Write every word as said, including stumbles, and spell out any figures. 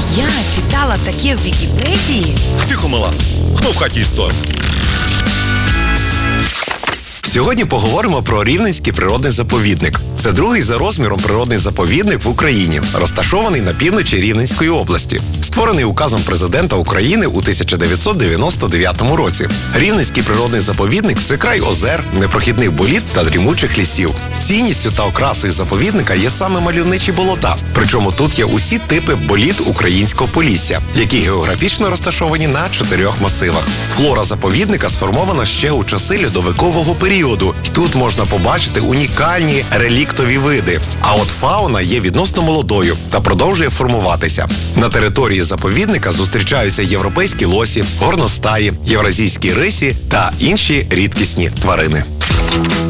я читала таке в Вікіпедії. Тихо, мала. Хто в хаті історик? Сьогодні поговоримо про Рівненський природний заповідник. Це другий за розміром природний заповідник в Україні, розташований на півночі Рівненської області. Створений указом президента України у тисяча дев'ятсот дев'яносто дев'ятому році. Рівненський природний заповідник – це край озер, непрохідних боліт та дрімучих лісів. Цінністю та окрасою заповідника є саме мальовничі болота. Причому тут є усі типи боліт українського Полісся, які географічно розташовані на чотирьох масивах. Флора заповідника сформована ще у часи льодовикового періоду. І тут можна побачити унікальні реліктові види. А от фауна є відносно молодою та продовжує формуватися. На території заповідника зустрічаються європейські лосі, горностаї, євразійські рисі та інші рідкісні тварини.